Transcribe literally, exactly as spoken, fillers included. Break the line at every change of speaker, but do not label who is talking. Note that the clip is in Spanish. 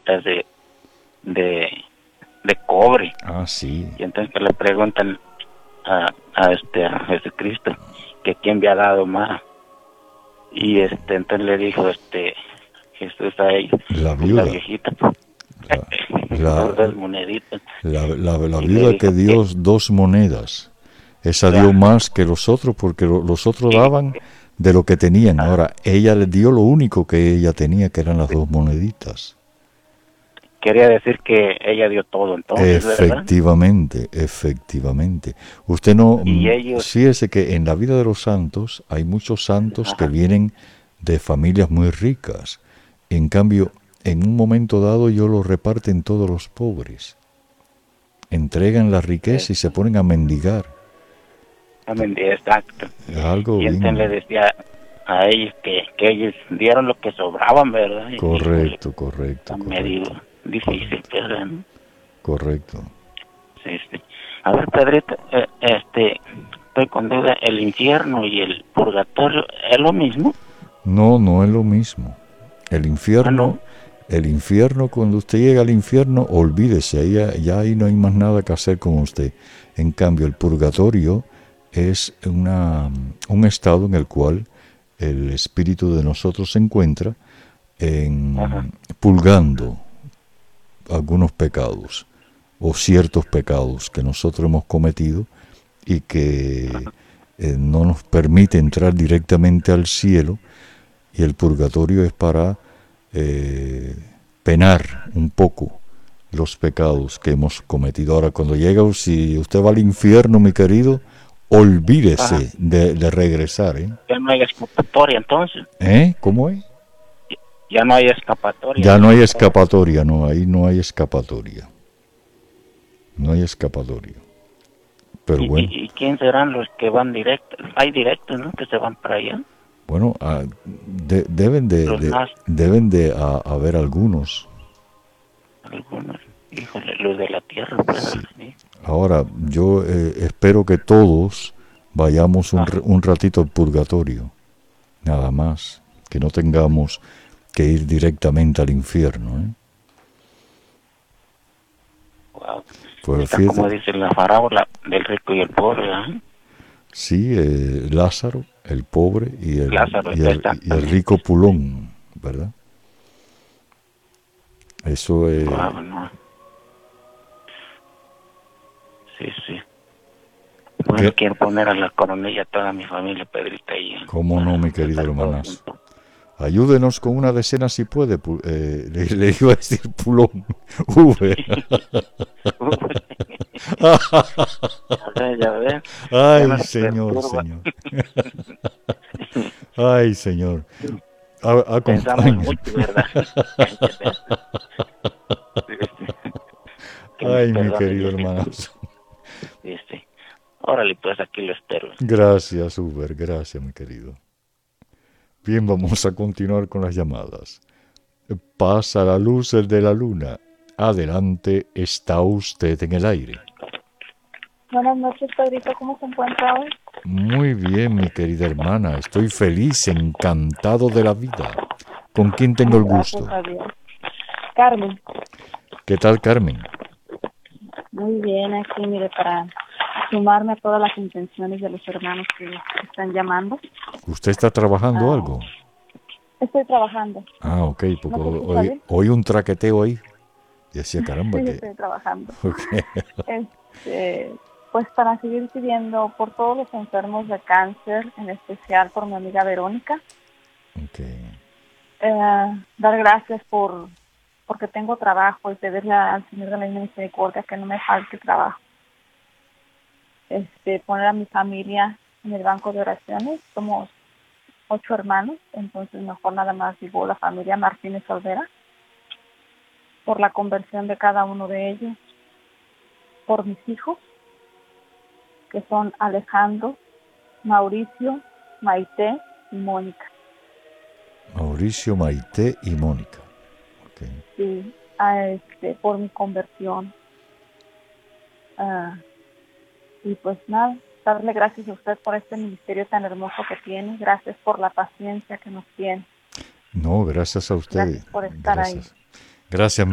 moneditas de, de, de cobre.
Ah, sí.
Y entonces que le preguntan a, a este a Jesucristo que quién había dado más. Y este entonces le dijo este Jesús a ella,
La
pues la
viuda.
viejita, pues,
La,
dos, dos moneditas.
la, la, la
Y le
viuda
dijo
que dio
que,
dos monedas. Esa dio
ah,
más que los otros porque lo- los otros
sí,
daban de lo que tenían.
ah,
Ahora, ella le dio lo único que ella tenía, que eran las dos moneditas.
quería decir que ella dio todo entonces, ¿verdad?
Efectivamente, efectivamente. Usted no,
Y
mm,
ellos,
fíjese que en la vida de los santos hay muchos santos que
ajá,
vienen de familias muy ricas. En cambio, en un momento dado ellos lo reparten todos los pobres. Entregan la
eh,
riqueza y se ponen a mendigar.
también, exacto.
Es algo
Y entonces le
bien
decía a ellos que, que ellos dieron lo que sobraban, ¿verdad? Y híjole,
correcto, correcto,
está medio
correcto,
difícil, ¿verdad?
correcto.
Sí, sí. A ver, Pedrito, eh, este, estoy con duda, ¿el infierno y el purgatorio es lo mismo?
No, no es lo mismo. El
Ah,
infierno,
no.
el infierno, cuando usted llega al infierno, olvídese, ahí, ya, ya ahí no hay más nada que hacer con usted. En cambio, el purgatorio es una, un estado en el cual el espíritu de nosotros se encuentra
Ajá.
en, purgando algunos pecados o ciertos pecados que nosotros hemos cometido y que eh, no nos permite entrar directamente al cielo, y el purgatorio es para eh, penar un poco los pecados que hemos cometido. Ahora, cuando llega, si usted va al infierno, mi querido,
Ajá.
olvídese de, de regresar, ¿eh?
Ya no hay escapatoria entonces.
¿Eh? ¿Cómo es?
Ya no hay escapatoria
Ya no hay
después.
escapatoria, no, ahí no hay escapatoria. No hay escapatoria. Pero
¿Y,
bueno,
y, y quién serán los que van directos? Hay directos, ¿no? Que se van para allá.
bueno, ah, de- deben de,
Los
de-
más,
deben de ah, haber algunos.
algunos, híjole, los de la tierra, pues,
Sí.
¿sí?
Ahora, yo eh, espero que todos vayamos un,
Ajá.
r- un ratito al purgatorio, nada más, que no tengamos que ir directamente al infierno, ¿eh?
Wow.
Pues
Está como
fíjate,
dice la parábola del rico y el pobre, ¿verdad?
sí, eh, Lázaro, el pobre, y el,
Lázaro,
y el, y el
exactamente.
rico Pulón, ¿verdad? Eso es,
Wow, no. Sí, sí. Bueno,
¿qué?
quiero poner a la coronilla a toda mi familia, Pedrita, y
¿Cómo no,
para
mi querido
estar todos
hermanazo?
juntos.
Ayúdenos con una decena si puede, pu- eh, le, le iba a decir Pulón, V.
Ya ves, ya ves, ya
Ay,
nos
señor,
perturba.
señor. Ay, señor. A-
Pensamos
acompañe.
mucho, ¿verdad? Sí, sí. Que me
Ay, mi
perdone
querido
Diosito.
hermanazo.
Sí, sí. Órale, pues aquí lo espero.
Gracias, Uber, gracias, mi querido. Bien, vamos a continuar con las llamadas. Pasa la luz de la luna. Adelante, está usted en el aire.
Buenas noches, Pedrito. ¿Cómo se encuentra hoy?
Muy bien, mi querida hermana. Estoy feliz, encantado de la vida. ¿Con quién tengo el
Gracias
gusto?
a Dios. Carmen.
¿Qué tal, Carmen?
Muy bien, aquí, mire, para sumarme a todas las intenciones de los hermanos que están llamando.
¿Usted está trabajando
Ah,
algo?
estoy trabajando.
Ah, ok, porque
¿No te escucha
hoy,
bien?
hoy un traqueteo ahí. Y decía, caramba,
Sí,
que...
estoy trabajando.
Okay.
Este, pues para seguir pidiendo por todos los enfermos de cáncer, en especial por mi amiga Verónica.
Okay.
Eh, dar gracias por porque tengo trabajo y pedirle al Señor de la Misericordia que no me falte trabajo. Este, poner a mi familia en el banco de oraciones. Somos ocho hermanos, entonces mejor nada más digo la familia Martínez Olvera, por la conversión de cada uno de ellos, por mis hijos, que son Alejandro, Mauricio, Maite y Mónica.
Mauricio, Maite y Mónica. Okay.
Sí, a este, por mi conversión. Uh, y pues nada, darle gracias a usted por este ministerio tan hermoso que tiene. Gracias por la paciencia que nos tiene.
No, gracias a usted.
Gracias por estar
Gracias.
ahí.
Gracias.